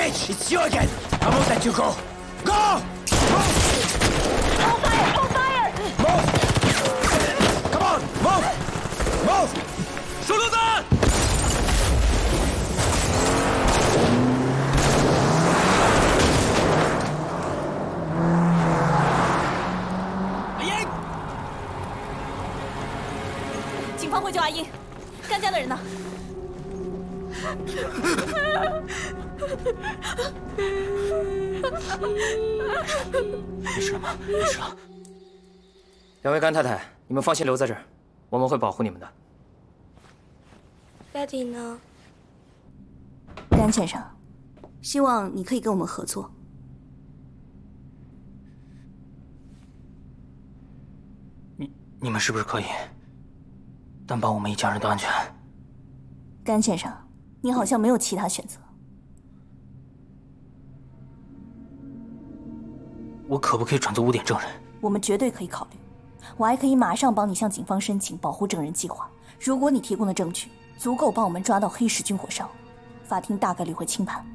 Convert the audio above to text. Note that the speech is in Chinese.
bitch! It's you again! I won't let you go! Go! Move! Hold fire! Hold fire! Move! Come on! Move! Move! 手榴弹！ 阿英！ 警方会救阿英，甘家的人呢？ 没事了吗？没事了。 两位甘太太，你们放心留在这儿，我们会保护你们的。 Daddy 呢？ 甘先生，希望你可以跟我们合作。 你们是不是可以担保我们一家人的安全？ 甘先生，你好像没有其他选择。 我可不可以转做污点证人？ 我们绝对可以考虑，我还可以马上帮你向警方申请保护证人计划。如果你提供的证据足够帮我们抓到黑市军火商，法庭大概率会轻判。